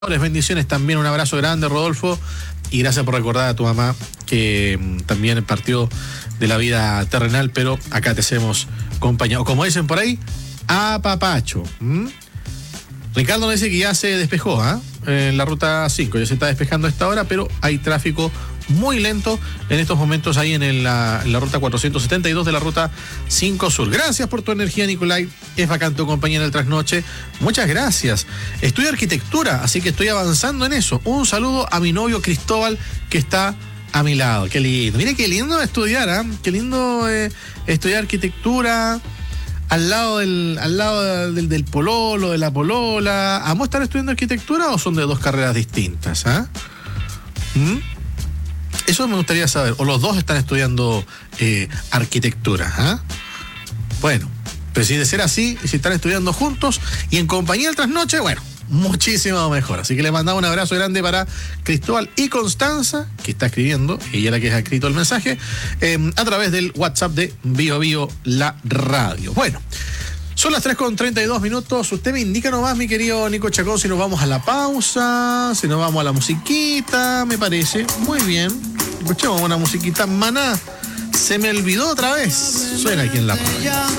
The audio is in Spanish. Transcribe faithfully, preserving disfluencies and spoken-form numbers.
Bendiciones también, un abrazo grande, Rodolfo, y gracias por recordar a tu mamá que mm, también partió de la vida terrenal, pero acá te hacemos compañía, o como dicen por ahí, apapacho. ¿Mm? Ricardo nos dice que ya se despejó, ¿ah? ¿eh? En la ruta cinco, ya se está despejando a esta hora, pero hay tráfico muy lento en estos momentos ahí en, el, la, en la ruta cuatrocientos setenta y dos de la ruta cinco Sur. Gracias por tu energía, Nicolai. Es bacán tu compañía en el trasnoche. Muchas gracias. Estudio arquitectura, así que estoy avanzando en eso. Un saludo a mi novio Cristóbal, que está a mi lado. Qué lindo. Mire qué lindo estudiar, ¿ah? ¿eh? Qué lindo eh, estudiar arquitectura al lado del al lado del, del pololo, de la polola. ¿Vamos a estar estudiando arquitectura o son de dos carreras distintas? ¿Ah? ¿eh? ¿Mm? Eso me gustaría saber. O los dos están estudiando eh, arquitectura. ¿eh? Bueno, pero si de ser así, si están estudiando juntos y en compañía del trasnoche, bueno, muchísimo mejor. Así que le mandamos un abrazo grande para Cristóbal y Constanza, que está escribiendo, y ella la que ha escrito el mensaje, eh, a través del WhatsApp de Bio Bio La Radio. Bueno, son las tres con treinta y dos minutos. Usted me indica nomás, mi querido Nico Chacón, si nos vamos a la pausa, si nos vamos a la musiquita, me parece. Muy bien. Escuchemos una musiquita. Maná, se me olvidó otra vez. Suena aquí en la radio.